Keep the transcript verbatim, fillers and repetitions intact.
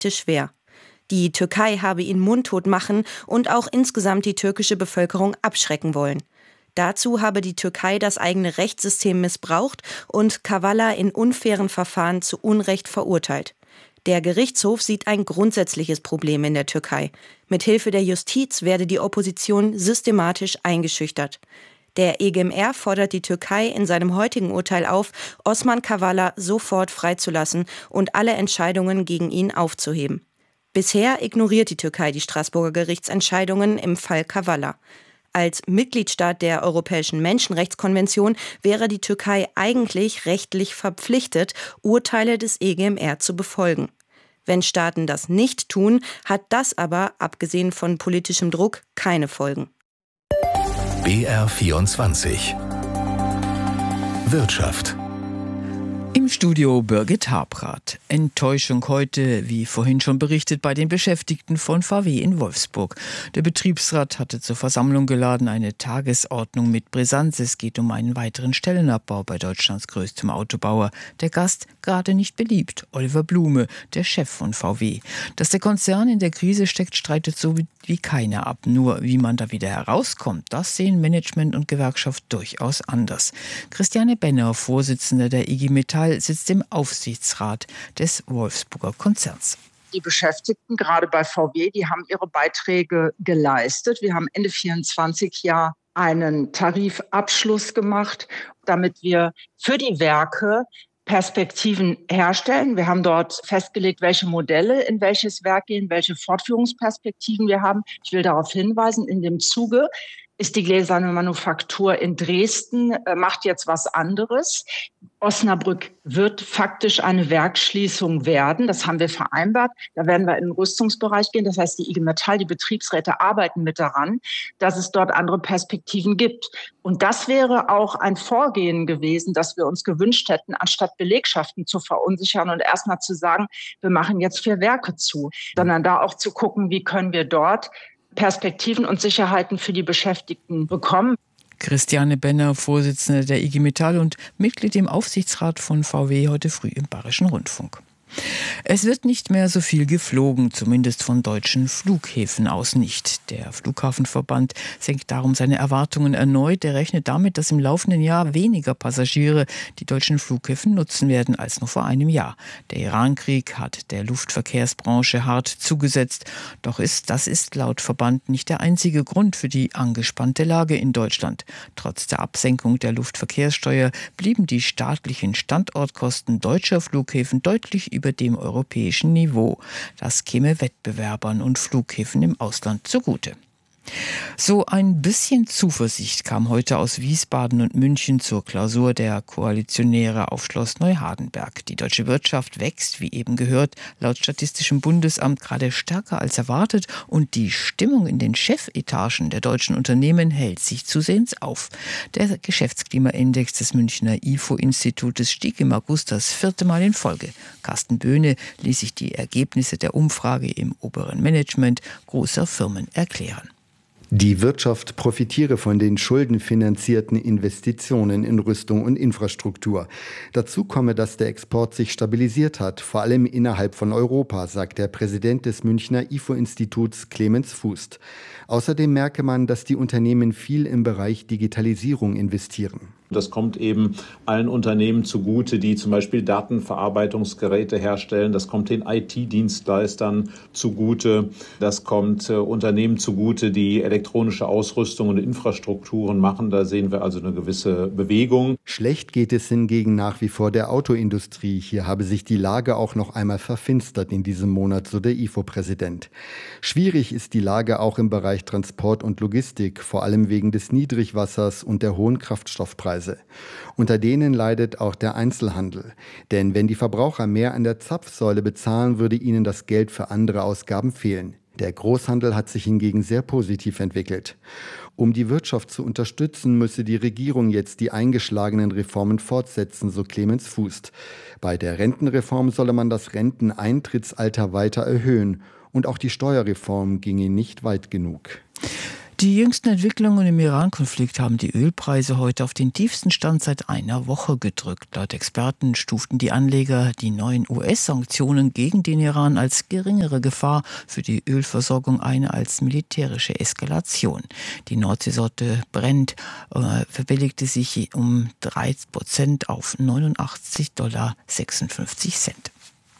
schwer. Die Türkei habe ihn mundtot machen und auch insgesamt die türkische Bevölkerung abschrecken wollen. Dazu habe die Türkei das eigene Rechtssystem missbraucht und Kavala in unfairen Verfahren zu Unrecht verurteilt. Der Gerichtshof sieht ein grundsätzliches Problem in der Türkei. Mithilfe der Justiz werde die Opposition systematisch eingeschüchtert. Der E G M R fordert die Türkei in seinem heutigen Urteil auf, Osman Kavala sofort freizulassen und alle Entscheidungen gegen ihn aufzuheben. Bisher ignoriert die Türkei die Straßburger Gerichtsentscheidungen im Fall Kavala. Als Mitgliedstaat der Europäischen Menschenrechtskonvention wäre die Türkei eigentlich rechtlich verpflichtet, Urteile des E G M R zu befolgen. Wenn Staaten das nicht tun, hat das aber, abgesehen von politischem Druck, keine Folgen. B R vierundzwanzig Wirtschaft. Im Studio Birgit Habrath. Enttäuschung heute, wie vorhin schon berichtet, bei den Beschäftigten von V W in Wolfsburg. Der Betriebsrat hatte zur Versammlung geladen, eine Tagesordnung mit Brisanz. Es geht um einen weiteren Stellenabbau bei Deutschlands größtem Autobauer. Der Gast gerade nicht beliebt, Oliver Blume, der Chef von V W. Dass der Konzern in der Krise steckt, streitet so wie keiner ab. Nur wie man da wieder herauskommt, das sehen Management und Gewerkschaft durchaus anders. Christiane Benner, Vorsitzende der I G Metall, sitzt im Aufsichtsrat des Wolfsburger Konzerns. Die Beschäftigten, gerade bei V W, die haben ihre Beiträge geleistet. Wir haben Ende vierundzwanzig ja einen Tarifabschluss gemacht, damit wir für die Werke Perspektiven herstellen. Wir haben dort festgelegt, welche Modelle in welches Werk gehen, welche Fortführungsperspektiven wir haben. Ich will darauf hinweisen, in dem Zuge ist die gläserne Manufaktur in Dresden, äh, macht jetzt was anderes. Osnabrück wird faktisch eine Werksschließung werden. Das haben wir vereinbart. Da werden wir in den Rüstungsbereich gehen. Das heißt, die I G Metall, die Betriebsräte arbeiten mit daran, dass es dort andere Perspektiven gibt. Und das wäre auch ein Vorgehen gewesen, das wir uns gewünscht hätten, anstatt Belegschaften zu verunsichern und erstmal zu sagen, wir machen jetzt vier Werke zu, sondern da auch zu gucken, wie können wir dort Perspektiven und Sicherheiten für die Beschäftigten bekommen. Christiane Benner, Vorsitzende der I G Metall und Mitglied im Aufsichtsrat von V W, heute früh im Bayerischen Rundfunk. Es wird nicht mehr so viel geflogen, zumindest von deutschen Flughäfen aus nicht. Der Flughafenverband senkt darum seine Erwartungen erneut. Er rechnet damit, dass im laufenden Jahr weniger Passagiere die deutschen Flughäfen nutzen werden als noch vor einem Jahr. Der Irankrieg hat der Luftverkehrsbranche hart zugesetzt. Doch ist, das ist laut Verband nicht der einzige Grund für die angespannte Lage in Deutschland. Trotz der Absenkung der Luftverkehrssteuer blieben die staatlichen Standortkosten deutscher Flughäfen deutlich über über dem europäischen Niveau. Das käme Wettbewerbern und Flughäfen im Ausland zugute. So ein bisschen Zuversicht kam heute aus Wiesbaden und München zur Klausur der Koalitionäre auf Schloss Neuhardenberg. Die deutsche Wirtschaft wächst, wie eben gehört, laut Statistischem Bundesamt gerade stärker als erwartet und die Stimmung in den Chefetagen der deutschen Unternehmen hält sich zusehends auf. Der Geschäftsklimaindex des Münchner I F O-Institutes stieg im August das vierte Mal in Folge. Carsten Böhne ließ sich die Ergebnisse der Umfrage im oberen Management großer Firmen erklären. Die Wirtschaft profitiere von den schuldenfinanzierten Investitionen in Rüstung und Infrastruktur. Dazu komme, dass der Export sich stabilisiert hat, vor allem innerhalb von Europa, sagt der Präsident des Münchner I F O-Instituts Clemens Fußt. Außerdem merke man, dass die Unternehmen viel im Bereich Digitalisierung investieren. Das kommt eben allen Unternehmen zugute, die zum Beispiel Datenverarbeitungsgeräte herstellen. Das kommt den I T-Dienstleistern zugute. Das kommt äh, Unternehmen zugute, die elektronische Ausrüstung und Infrastrukturen machen. Da sehen wir also eine gewisse Bewegung. Schlecht geht es hingegen nach wie vor der Autoindustrie. Hier habe sich die Lage auch noch einmal verfinstert in diesem Monat, so der I F O-Präsident. Schwierig ist die Lage auch im Bereich Transport und Logistik, vor allem wegen des Niedrigwassers und der hohen Kraftstoffpreise. Unter denen leidet auch der Einzelhandel. Denn wenn die Verbraucher mehr an der Zapfsäule bezahlen, würde ihnen das Geld für andere Ausgaben fehlen. Der Großhandel hat sich hingegen sehr positiv entwickelt. Um die Wirtschaft zu unterstützen, müsse die Regierung jetzt die eingeschlagenen Reformen fortsetzen, so Clemens Fußt. Bei der Rentenreform solle man das Renteneintrittsalter weiter erhöhen. Und auch die Steuerreform ginge nicht weit genug. Die jüngsten Entwicklungen im Iran-Konflikt haben die Ölpreise heute auf den tiefsten Stand seit einer Woche gedrückt. Laut Experten stuften die Anleger die neuen U S-Sanktionen gegen den Iran als geringere Gefahr für die Ölversorgung ein als militärische Eskalation. Die Nordseesorte Brent äh, verbilligte sich um drei Prozent auf neunundachtzig Komma sechsundfünfzig Dollar.